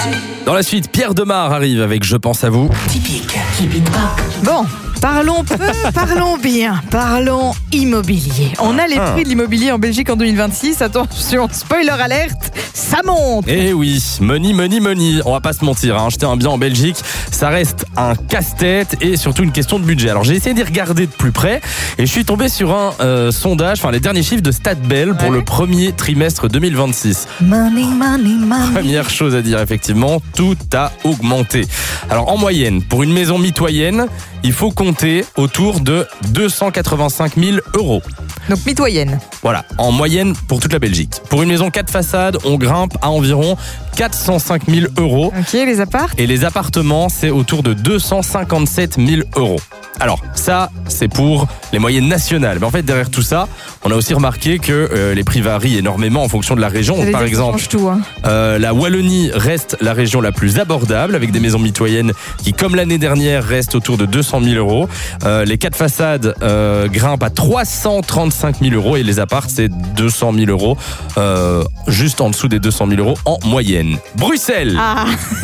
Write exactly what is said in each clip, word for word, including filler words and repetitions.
Dans la suite, Pierre Demar arrive avec Je pense à vous. Typique, typique pas. Bon, parlons peu, parlons bien, parlons immobilier. On a les prix de l'immobilier en Belgique en deux mille vingt-six. Attention, spoiler alerte, ça monte. Eh oui, money, money, money. On va pas se mentir, hein. Acheter un bien en Belgique, ça reste un casse-tête et surtout une question de budget. Alors j'ai essayé d'y regarder de plus près et je suis tombé sur un euh, sondage, enfin les derniers chiffres de Stadbel pour Ouais. le premier trimestre deux mille vingt-six. Money, money, money. Première chose à dire, effectivement, tout a augmenté. Alors en moyenne, pour une maison mitoyenne, il faut compter autour de deux cent quatre-vingt-cinq mille euros. Donc mitoyenne. Voilà, en moyenne pour toute la Belgique. Pour une maison quatre façades, on grimpe à environ quatre cent cinq mille euros. Ok, les apparts. Et les appartements, c'est autour de deux cent cinquante-sept mille euros. Alors, ça, c'est pour les moyennes nationales. Mais en fait, derrière tout ça, on a aussi remarqué que euh, les prix varient énormément en fonction de la région. Ça veut Par dire que ça exemple, change tout, hein. euh, la Wallonie reste la région la plus abordable, avec des maisons mitoyennes qui, comme l'année dernière, restent autour de deux cent mille euros. Euh, les quatre façades euh, grimpent à trois cent trente-cinq mille euros et les apparts, c'est deux cent mille euros, euh, juste en dessous des deux cent mille euros en moyenne. Bruxelles Ah,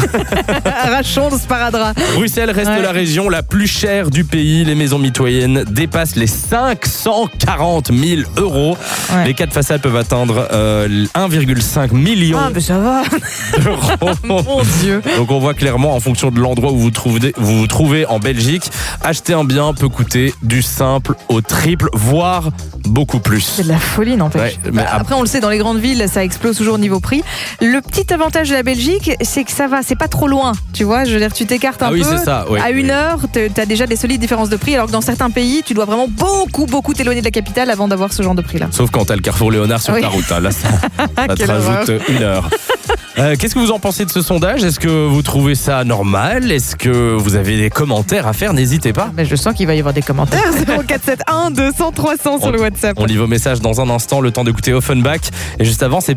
arrachons de sparadrap. Bruxelles reste Ouais. la région la plus chère du pays. Les maisons mitoyennes dépassent les cinq cent quarante mille euros. Ouais. Les quatre façades peuvent atteindre euh, un virgule cinq million Ah, mais ça va. d'euros. Mon Dieu. Donc on voit clairement en fonction de l'endroit où vous trouvez, vous vous trouvez en Belgique, acheter un bien peut coûter du simple au triple, voire beaucoup plus. C'est de la folie, n'empêche. Ouais, mais Bah, ap- après, on le sait, dans les grandes villes, ça explose toujours au niveau prix. Le petit avantage de la Belgique, c'est que ça va, c'est pas trop loin. Tu vois, je veux dire, tu t'écartes un Ah oui, peu. c'est ça, ouais. à une Oui. heure, tu as déjà des solides différences de prix, alors que dans certains pays, tu dois vraiment beaucoup, beaucoup t'éloigner de la capitale avant d'avoir ce genre de prix-là. Sauf quand t'as le Carrefour Léonard sur Oui. ta route. Hein. Là, ça, ça te Quelle rajoute une heure. Euh, Qu'est-ce que vous en pensez de ce sondage? Est-ce que vous trouvez ça normal? Est-ce que vous avez des commentaires à faire? N'hésitez pas. Mais je sens qu'il va y avoir des commentaires. zéro quatre sept un deux cents trois cents sur le WhatsApp. On lit vos messages dans un instant, le temps d'écouter Offenbach. Et juste avant, c'est